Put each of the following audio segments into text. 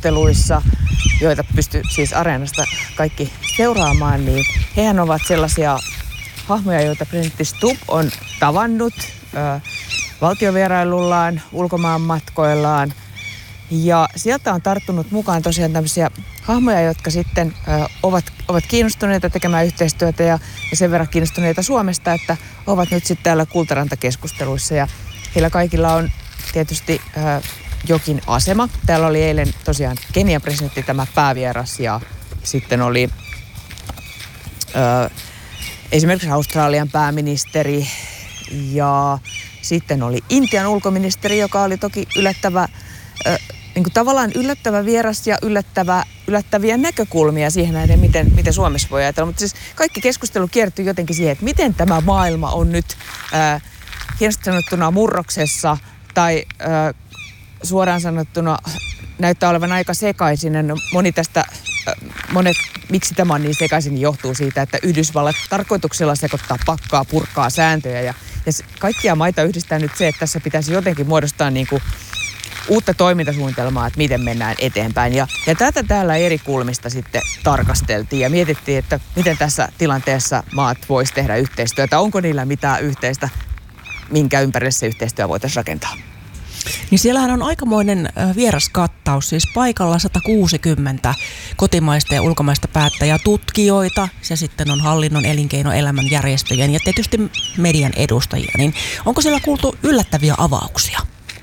keskusteluissa, joita pystyy siis Areenasta kaikki seuraamaan, niin hehän ovat sellaisia hahmoja, joita presidentti Stubb on tavannut valtiovierailullaan, ulkomaan matkoillaan. Ja sieltä on tarttunut mukaan tosiaan tämmöisiä hahmoja, jotka sitten ovat kiinnostuneita tekemään yhteistyötä ja sen verran kiinnostuneita Suomesta, että ovat nyt sitten täällä Kultaranta-keskusteluissa. Ja heillä kaikilla on tietysti jokin asema. Täällä oli eilen tosiaan Kenian presidentti tämä päävieras ja sitten oli esimerkiksi Australian pääministeri ja sitten oli Intian ulkoministeri, joka oli toki tavallaan yllättävä vieras ja yllättäviä näkökulmia siihen näiden, miten Suomessa voi ajatella. Mutta siis kaikki keskustelu kiertyi jotenkin siihen, että miten tämä maailma on nyt hienosti sanottuna murroksessa tai suoraan sanottuna näyttää olevan aika sekaisin. Miksi tämä on niin sekaisin, niin johtuu siitä, että Yhdysvallat tarkoituksella sekoittaa pakkaa, purkaa sääntöjä ja kaikkia maita yhdistää nyt se, että tässä pitäisi jotenkin muodostaa niin kuin uutta toimintasuunnitelmaa, että miten mennään eteenpäin. Ja tätä täällä eri kulmista sitten tarkasteltiin ja mietittiin, että miten tässä tilanteessa maat vois tehdä yhteistyötä. Onko niillä mitään yhteistä, minkä ympärille se yhteistyö voitaisiin rakentaa? Niin siellähän on aikamoinen vieraskattaus, siis paikalla 160 kotimaista ja ulkomaista päättäjää, tutkijoita, ja sitten on hallinnon, elinkeinoelämän järjestöjen ja tietysti median edustajia. Niin onko siellä kuultu yllättäviä avauksia?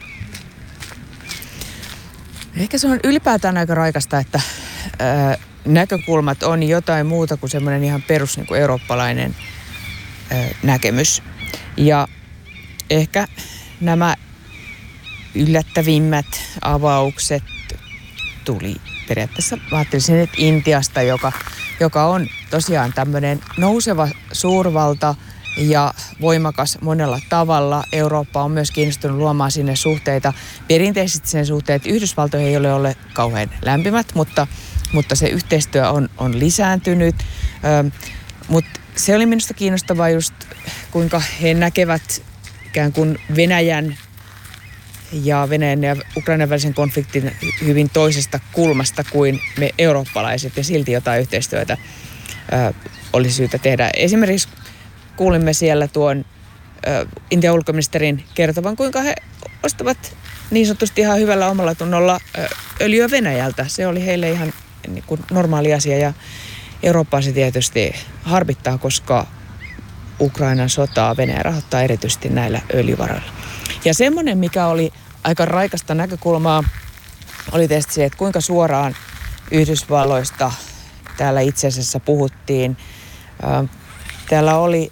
Ehkä se on ylipäätään aika raikasta, että näkökulmat on jotain muuta kuin semmoinen ihan perus niin kuin eurooppalainen näkemys. Ja ehkä nämä yllättävimmät avaukset tuli periaatteessa, mä ajattelisin, että Intiasta, joka on tosiaan tämmöinen nouseva suurvalta ja voimakas monella tavalla. Eurooppa on myös kiinnostunut luomaan sinne suhteita. Perinteisesti sen suhteet Yhdysvaltoihin ei ole kauhean lämpimät, mutta se yhteistyö on lisääntynyt. Mutta se oli minusta kiinnostavaa just, kuinka he näkevät ikään kuin Venäjän ja Ukrainan välisen konfliktin hyvin toisesta kulmasta kuin me eurooppalaiset, ja silti jotain yhteistyötä olisi syytä tehdä. Esimerkiksi kuulimme siellä tuon Intian ulkoministerin kertovan, kuinka he ostavat niin sanotusti ihan hyvällä omalla tunnolla öljyä Venäjältä. Se oli heille ihan niin kuin normaali asia, ja Eurooppaa se tietysti harmittaa, koska Ukrainan sotaa Venäjä rahoittaa erityisesti näillä öljyvaroilla. Ja semmoinen, mikä oli aika raikasta näkökulmaa, oli tietysti se, että kuinka suoraan Yhdysvalloista täällä itse asiassa puhuttiin. Täällä oli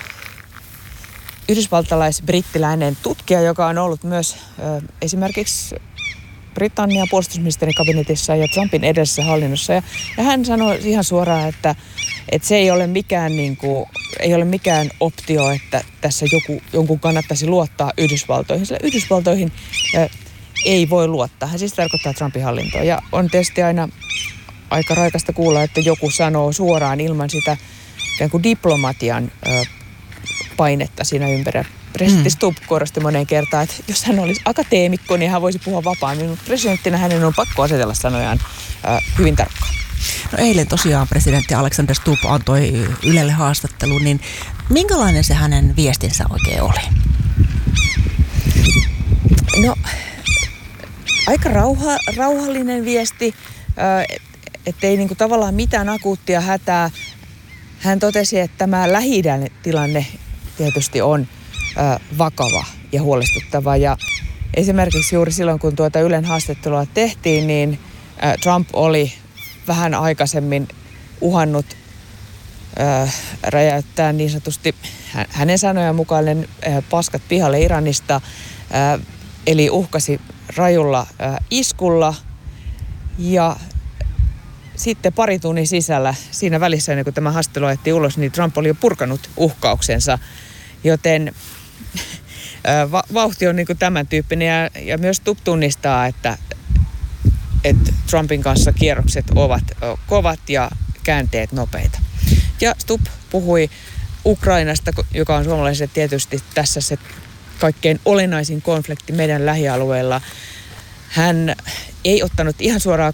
yhdysvaltalais-brittiläinen tutkija, joka on ollut myös esimerkiksi Britannian puolustusministerin kabinetissa ja Trumpin edellisessä hallinnossa. Ja hän sanoi ihan suoraan, että se ei ole mikään optio, että tässä jonkun kannattaisi luottaa Yhdysvaltoihin. Sillä Yhdysvaltoihin ei voi luottaa. Hän siis tarkoittaa Trumpin hallintoa. Ja on tietysti aina aika raikasta kuulla, että joku sanoo suoraan ilman sitä ikään kuin diplomatian painetta siinä ympärillä. Presidentti Stubb korosti moneen kertaan, että jos hän olisi akateemikko, niin hän voisi puhua vapaammin. Mutta presidenttinä hänen on pakko asetella sanojaan hyvin tarkkaan. No eilen tosiaan presidentti Alexander Stubb antoi Ylelle haastattelun, niin minkälainen se hänen viestinsä oikein oli? No, aika rauhallinen viesti, ettei niinku tavallaan mitään akuuttia hätää. Hän totesi, että tämä Lähi-idän tilanne tietysti on vakava ja huolestuttava. Ja esimerkiksi juuri silloin, kun tuota Ylen haastattelua tehtiin, niin Trump oli vähän aikaisemmin uhannut räjäyttää niin sanotusti hänen sanojen mukaan paskat pihalle Iranista, eli uhkasi rajulla iskulla. Ja sitten pari tunnin sisällä, siinä välissä ennen kuin tämä haastattelu ajettiin ulos, niin Trump oli jo purkanut uhkauksensa, joten vauhti on niin kuin tämän tyyppinen ja myös Stubb tunnistaa, että Trumpin kanssa kierrokset ovat kovat ja käänteet nopeita. Ja Stubb puhui Ukrainasta, joka on suomalaisille tietysti tässä se kaikkein olennaisin konflikti meidän lähialueella. Hän ei ottanut ihan suoraan